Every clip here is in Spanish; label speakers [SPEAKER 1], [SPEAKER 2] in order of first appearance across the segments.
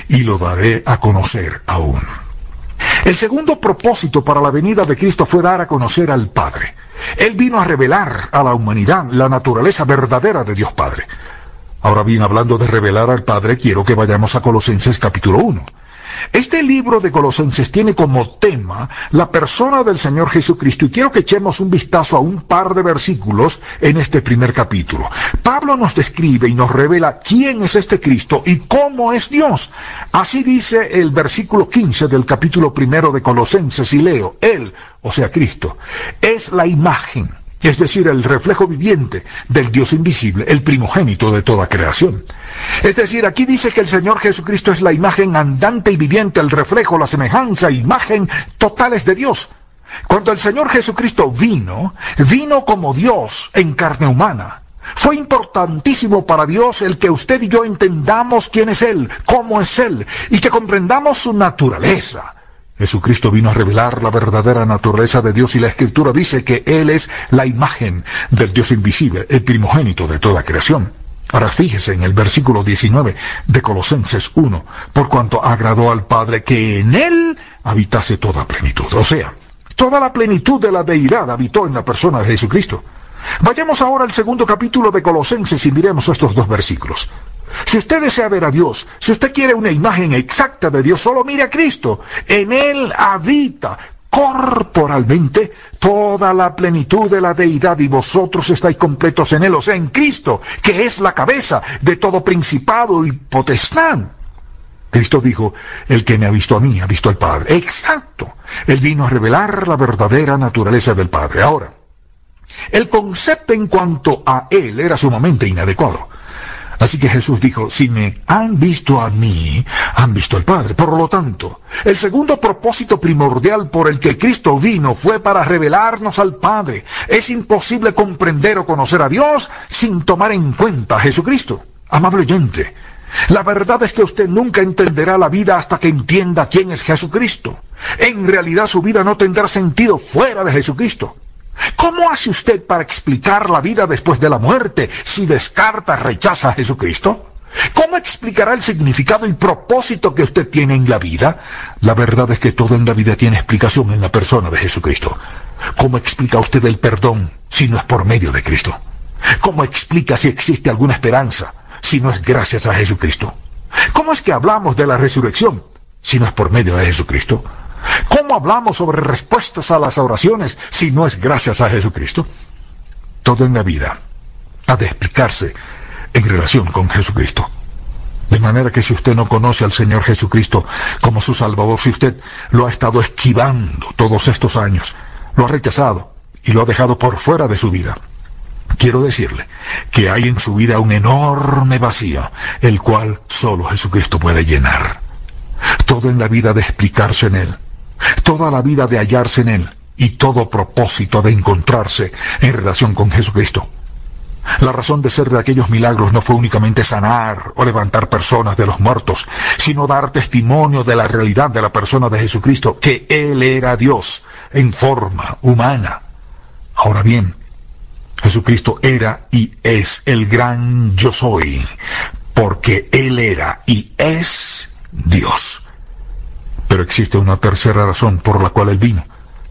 [SPEAKER 1] y lo daré a conocer aún. El segundo propósito para la venida de Cristo fue dar a conocer al Padre. Él vino a revelar a la humanidad la naturaleza verdadera de Dios Padre. Ahora bien, hablando de revelar al Padre, quiero que vayamos a Colosenses capítulo 1. Este libro de Colosenses tiene como tema la persona del Señor Jesucristo, y quiero que echemos un vistazo a un par de versículos en este primer capítulo. Pablo nos describe y nos revela quién es este Cristo y cómo es Dios. Así dice el versículo 15 del capítulo 1 de Colosenses, y leo: Él, o sea Cristo, es la imagen, es decir, el reflejo viviente del Dios invisible, el primogénito de toda creación. Es decir, aquí dice que el Señor Jesucristo es la imagen andante y viviente, el reflejo, la semejanza, imagen totales de Dios. Cuando el Señor Jesucristo vino como Dios en carne humana. Fue importantísimo para Dios el que usted y yo entendamos quién es Él, cómo es Él, y que comprendamos su naturaleza. Jesucristo vino a revelar la verdadera naturaleza de Dios, y la Escritura dice que Él es la imagen del Dios invisible, el primogénito de toda creación. Ahora fíjese en el versículo 19 de Colosenses 1, por cuanto agradó al Padre que en Él habitase toda plenitud. O sea, toda la plenitud de la deidad habitó en la persona de Jesucristo. Vayamos ahora al segundo capítulo de Colosenses y miremos estos dos versículos. Si usted desea ver a Dios, si usted quiere una imagen exacta de Dios, solo mire a Cristo. En Él habita corporalmente toda la plenitud de la deidad, y vosotros estáis completos en Él, o sea, en Cristo, que es la cabeza de todo principado y potestad. Cristo dijo: el que me ha visto a mí, ha visto al Padre. Exacto. Él vino a revelar la verdadera naturaleza del Padre. Ahora, el concepto en cuanto a Él era sumamente inadecuado. Así que Jesús dijo: si me han visto a mí, han visto al Padre. Por lo tanto, el segundo propósito primordial por el que Cristo vino fue para revelarnos al Padre. Es imposible comprender o conocer a Dios sin tomar en cuenta a Jesucristo. Amable oyente, la verdad es que usted nunca entenderá la vida hasta que entienda quién es Jesucristo. En realidad su vida no tendrá sentido fuera de Jesucristo. ¿Cómo hace usted para explicar la vida después de la muerte si descarta, rechaza a Jesucristo? ¿Cómo explicará el significado y propósito que usted tiene en la vida? La verdad es que todo en la vida tiene explicación en la persona de Jesucristo. ¿Cómo explica usted el perdón si no es por medio de Cristo? ¿Cómo explica si existe alguna esperanza si no es gracias a Jesucristo? ¿Cómo es que hablamos de la resurrección si no es por medio de Jesucristo? ¿Cómo hablamos sobre respuestas a las oraciones si no es gracias a Jesucristo? Todo en la vida ha de explicarse en relación con Jesucristo. De manera que si usted no conoce al Señor Jesucristo como su Salvador, si usted lo ha estado esquivando todos estos años, lo ha rechazado y lo ha dejado por fuera de su vida, quiero decirle que hay en su vida un enorme vacío, el cual solo Jesucristo puede llenar. Todo en la vida ha de explicarse en Él. Toda la vida de hallarse en Él, y todo propósito de encontrarse en relación con Jesucristo. La razón de ser de aquellos milagros no fue únicamente sanar o levantar personas de los muertos, sino dar testimonio de la realidad de la persona de Jesucristo, que Él era Dios en forma humana. Ahora bien, Jesucristo era y es el gran yo soy, porque Él era y es Dios. Pero existe una tercera razón por la cual Él vino.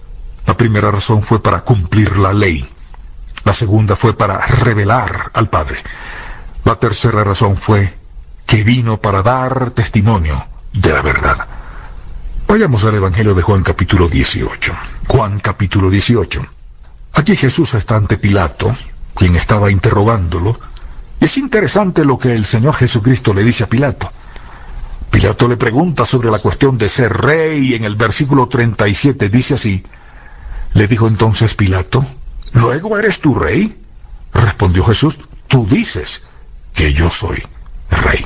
[SPEAKER 1] La primera razón fue para cumplir la ley. La segunda fue para revelar al Padre. La tercera razón fue que vino para dar testimonio de la verdad. Vayamos al Evangelio de Juan capítulo 18. Juan capítulo 18. Aquí Jesús está ante Pilato, quien estaba interrogándolo. Y es interesante lo que el Señor Jesucristo le dice a Pilato. Pilato le pregunta sobre la cuestión de ser rey, y en el versículo 37 dice así: le dijo entonces Pilato: ¿luego eres tú rey? Respondió Jesús: tú dices que yo soy rey.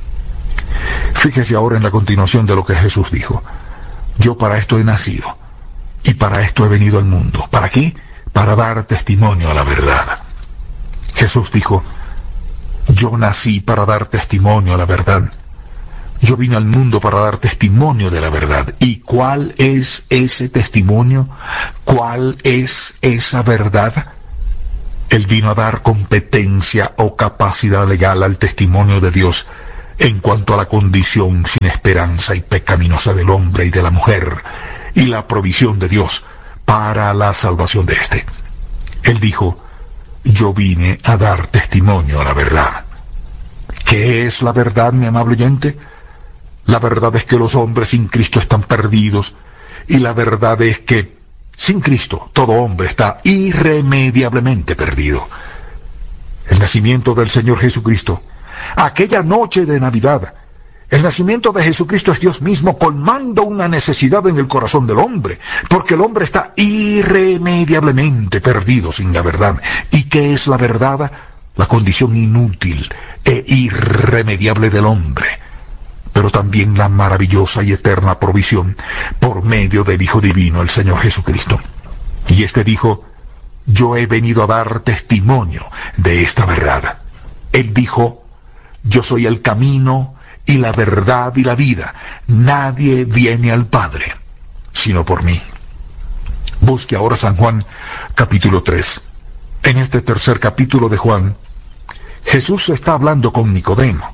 [SPEAKER 1] Fíjese ahora en la continuación de lo que Jesús dijo: yo para esto he nacido, y para esto he venido al mundo. ¿Para qué? Para dar testimonio a la verdad. Jesús dijo: yo nací para dar testimonio a la verdad. Yo vine al mundo para dar testimonio de la verdad. ¿Y cuál es ese testimonio? ¿Cuál es esa verdad? Él vino a dar competencia o capacidad legal al testimonio de Dios en cuanto a la condición sin esperanza y pecaminosa del hombre y de la mujer, y la provisión de Dios para la salvación de éste. Él dijo: yo vine a dar testimonio a la verdad. ¿Qué es la verdad, mi amable oyente? La verdad es que los hombres sin Cristo están perdidos, y la verdad es que sin Cristo todo hombre está irremediablemente perdido. El nacimiento del Señor Jesucristo, aquella noche de Navidad, el nacimiento de Jesucristo es Dios mismo colmando una necesidad en el corazón del hombre, porque el hombre está irremediablemente perdido sin la verdad. ¿Y qué es la verdad? La condición inútil e irremediable del hombre, pero también la maravillosa y eterna provisión por medio del Hijo Divino, el Señor Jesucristo. Y este dijo: yo he venido a dar testimonio de esta verdad. Él dijo: yo soy el camino y la verdad y la vida. Nadie viene al Padre sino por mí. Busque ahora San Juan capítulo 3. En este tercer capítulo de Juan, Jesús está hablando con Nicodemo.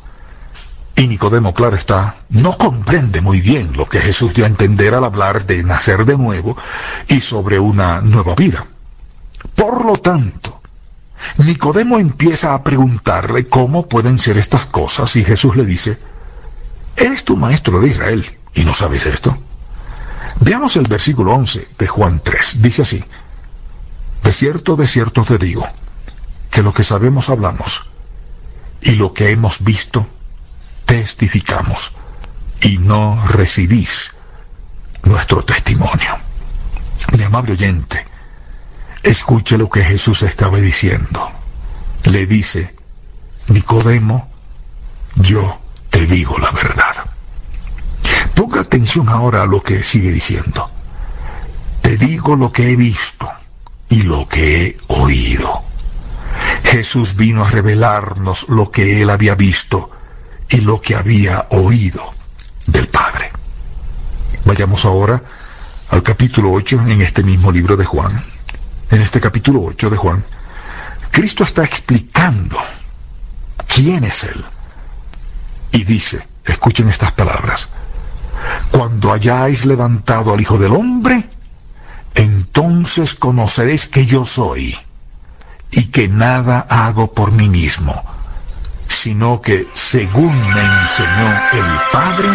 [SPEAKER 1] Y Nicodemo, claro está, no comprende muy bien lo que Jesús dio a entender al hablar de nacer de nuevo y sobre una nueva vida. Por lo tanto, Nicodemo empieza a preguntarle cómo pueden ser estas cosas, y Jesús le dice: ¿eres tú maestro de Israel y no sabes esto? Veamos el versículo 11 de Juan 3. Dice así: de cierto te digo, que lo que sabemos hablamos, y lo que hemos visto testificamos, y no recibís nuestro testimonio. Mi amable oyente, escuche lo que Jesús estaba diciendo. Le dice: Nicodemo, yo te digo la verdad. Ponga atención ahora a lo que sigue diciendo. Te digo lo que he visto y lo que he oído. Jesús vino a revelarnos lo que él había visto y lo que había oído del Padre. Vayamos ahora al capítulo 8 en este mismo libro de Juan. En este capítulo 8 de Juan, Cristo está explicando quién es Él. Y dice, escuchen estas palabras: cuando hayáis levantado al Hijo del Hombre, entonces conoceréis que yo soy, y que nada hago por mí mismo, sino que según me enseñó el Padre,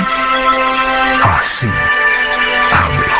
[SPEAKER 1] así hablo.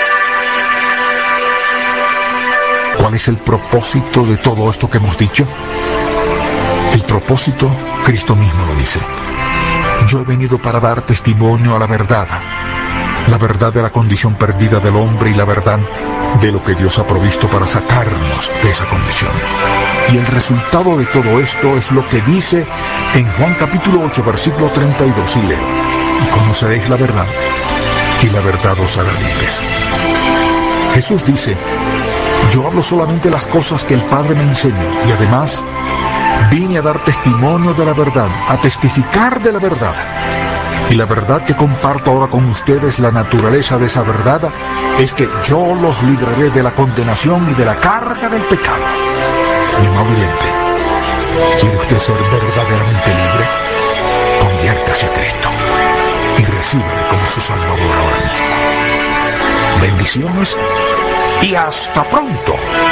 [SPEAKER 1] ¿Cuál es el propósito de todo esto que hemos dicho? El propósito, Cristo mismo lo dice: yo he venido para dar testimonio a la verdad de la condición perdida del hombre y la verdad de lo que Dios ha provisto para sacarnos de esa condición. Y el resultado de todo esto es lo que dice en Juan capítulo 8, versículo 32, y leo: y conoceréis la verdad, y la verdad os hará libres. Jesús dice: yo hablo solamente las cosas que el Padre me enseñó, y además vine a dar testimonio de la verdad, a testificar de la verdad. Y la verdad que comparto ahora con ustedes, la naturaleza de esa verdad, es que yo los libraré de la condenación y de la carga del pecado. Mi amable oyente, ¿quiere usted ser verdaderamente libre? Conviértase a Cristo y recíbale como su Salvador ahora mismo. Bendiciones y hasta pronto.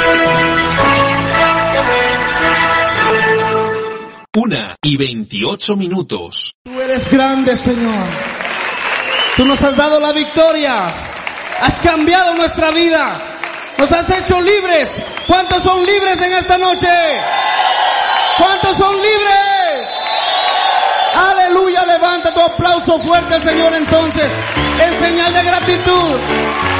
[SPEAKER 2] 1:28.
[SPEAKER 3] Tú eres grande, Señor. Tú nos has dado la victoria. Has cambiado nuestra vida. Nos has hecho libres. ¿Cuántos son libres en esta noche? ¿Cuántos son libres? Aleluya, levanta tu aplauso fuerte al Señor entonces, en señal de gratitud.